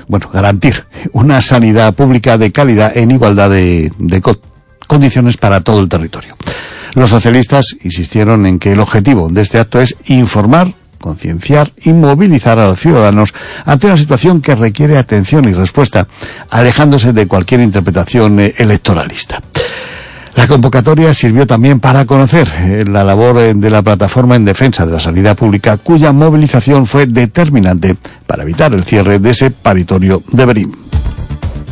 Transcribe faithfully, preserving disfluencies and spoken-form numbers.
bueno, garantir una sanidad pública de calidad en igualdad de, de co- condiciones para todo el territorio. Los socialistas insistieron en que el objetivo de este acto es informar, concienciar y movilizar a los ciudadanos ante una situación que requiere atención y respuesta, alejándose de cualquier interpretación eh, electoralista. La convocatoria sirvió también para conocer eh, la labor eh, de la plataforma en defensa de la sanidad pública, cuya movilización fue determinante para evitar el cierre de ese paritorio de Verín.